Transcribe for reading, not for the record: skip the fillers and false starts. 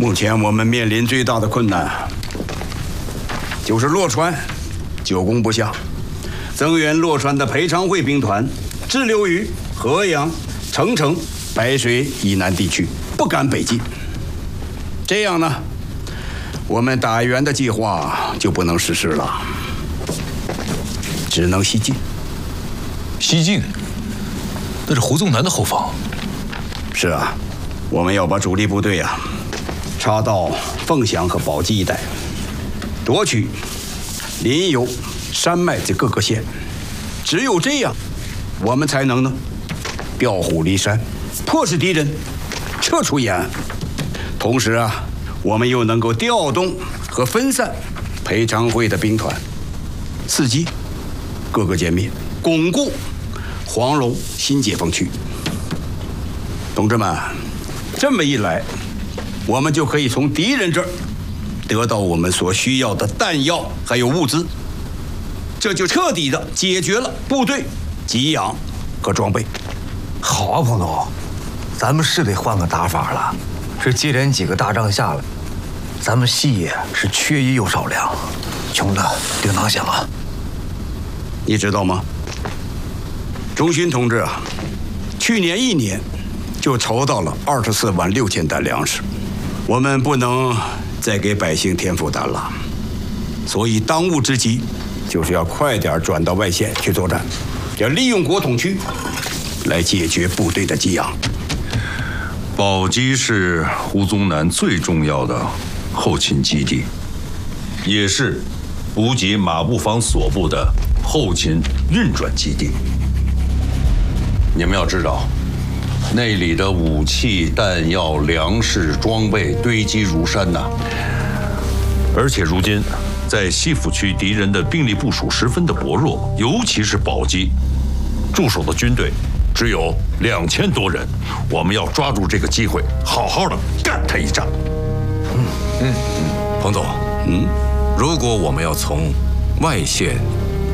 目前我们面临最大的困难，就是洛川久攻不下，增援洛川的裴昌会兵团滞留于河阳、澄城、白水以南地区，不敢北进。这样呢，我们打援的计划就不能实施了，只能西进。 西进？那是胡宗南的后方。 是啊，我们要把主力部队插到凤翔和宝鸡一带，夺取临游、山脉这各个县。只有这样，我们才能调虎离山，迫使敌人撤出延安。同时我们又能够调动和分散裴昌会的兵团，伺机各个歼灭，巩固黄龙新解放区。同志们，这么一来，我们就可以从敌人这儿得到我们所需要的弹药还有物资，这就彻底的解决了部队给养和装备。 好啊，彭总，咱们是得换个打法了。这接连几个大仗下来，咱们细野是缺衣又少粮，穷的叮当响啊！ 你知道吗？钟勋同志去年1年就筹到了24万6千担粮食，我们不能再给百姓添负担了，所以当务之急就是要快点转到外线去作战，要利用国统区来解决部队的给养。 宝鸡是胡宗南最重要的后勤基地，也是补给马步芳所部的后勤运转基地。你们要知道，那里的武器、弹药、粮食、装备堆积如山呐。而且如今，在西府区敌人的兵力部署十分的薄弱，尤其是宝鸡，驻守的军队只有2000多人。我们要抓住这个机会，好好的干他一仗。 彭总，如果我们要从外线